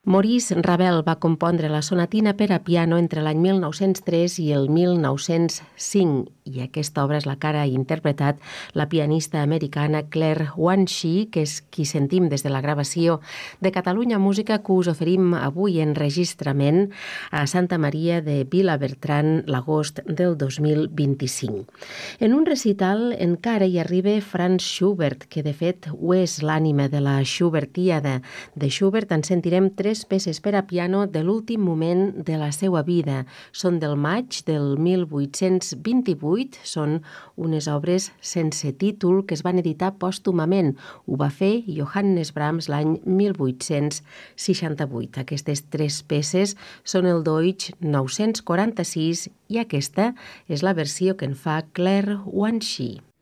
Maurice Ravel va compondre la sonatina per a piano entre l'any 1903 i el 1905 i aquesta obra és la que ara ha interpretat la pianista americana Claire Wanshi, que és qui sentim des de la gravació de Catalunya Música que us oferim avui en enregistrament a Santa Maria de Vilabertran l'agost del 2025. En un recital encara hi arriba Franz Schubert, que de fet ho és l'ànima de la Schubertíada. De Schubert en sentirem tres peces per a piano de l'últim moment de la seva vida. Són del maig del 1828, són unes obres sense títol que es van editar pòstumament. Ho va fer Johannes Brahms l'any 1868. Aquestes tres peces són el Deutsch 946 i aquesta és la versió que en fa Claire Wanshi.